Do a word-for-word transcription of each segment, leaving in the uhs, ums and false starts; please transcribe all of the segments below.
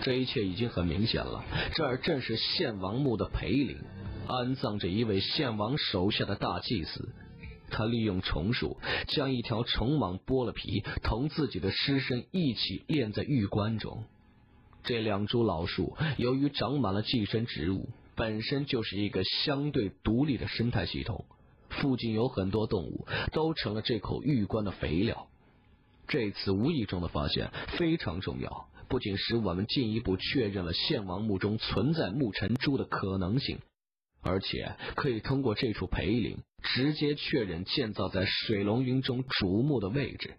这一切已经很明显了，这儿正是献王墓的陪陵，安葬着一位献王手下的大祭司。他利用虫术将一条虫蟒剥了皮，同自己的尸身一起炼在玉棺中。这两株老树由于长满了寄生植物，本身就是一个相对独立的生态系统，附近有很多动物都成了这口玉棺的肥料。这次无意中的发现非常重要，不仅使我们进一步确认了献王墓中存在木尘珠的可能性，而且可以通过这处陪陵直接确认建造在水龙云中主墓的位置。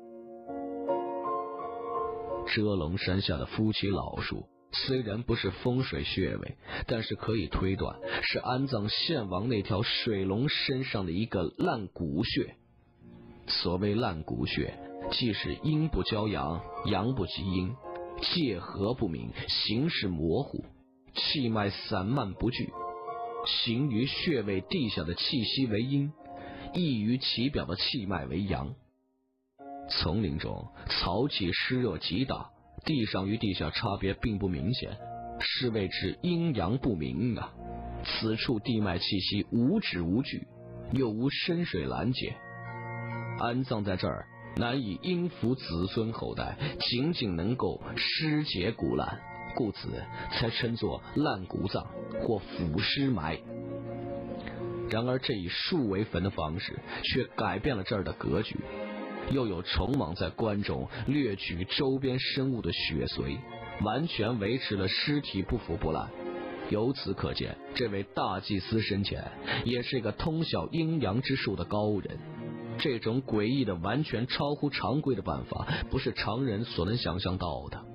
遮龙山下的夫妻老树虽然不是风水穴位，但是可以推断是安葬献王那条水龙身上的一个烂骨穴。所谓烂骨穴，既是阴不交阳，阳不及阴，界合不明，形式模糊，气脉散漫不聚，形于穴位地下的气息为阴，溢于其表的气脉为阳。丛林中草气湿热极大，地上与地下差别并不明显，是谓之阴阳不明啊。此处地脉气息无止无据，又无深水拦截，安葬在这儿难以荫福子孙后代，仅仅能够尸结骨烂，故此才称作烂骨葬或腐尸埋。然而这以树为坟的方式却改变了这儿的格局，又有虫蟒在棺中掠取周边生物的血髓，完全维持了尸体不腐不烂。由此可见，这位大祭司生前也是一个通晓阴阳之术的高人。这种诡异的完全超乎常规的办法，不是常人所能想象到的。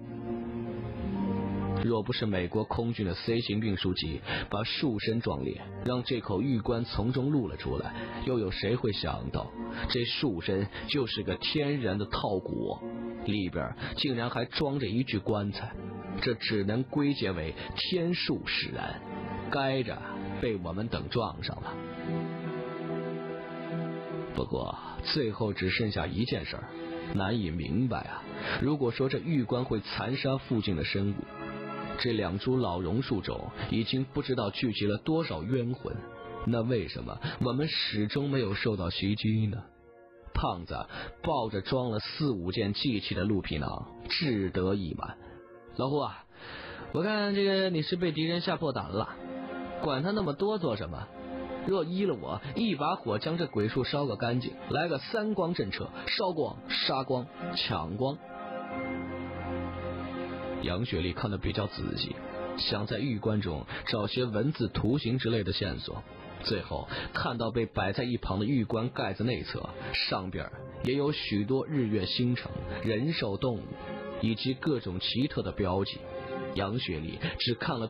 若不是美国空军的 C 型运输机把树身壮烈，让这口玉棺从中露了出来，又有谁会想到这树身就是个天然的套椁，里边竟然还装着一具棺材？这只能归结为天数使然，该着被我们等撞上了。不过最后只剩下一件事儿，难以明白啊！如果说这玉棺会残杀附近的生物，这两株老榕树中已经不知道聚集了多少冤魂，那为什么我们始终没有受到袭击呢？胖子抱着装了四五件祭器的鹿皮囊，志得意满。老胡啊，我看这个你是被敌人吓破胆了，管他那么多做什么？若依了我，一把火将这鬼树烧个干净，来个三光震彻，烧光、杀光、抢光。杨雪丽看得比较仔细，想在玉棺中找些文字、图形之类的线索。最后看到被摆在一旁的玉棺盖子内侧，上边也有许多日月星辰、人兽动物以及各种奇特的标记。杨雪丽只看了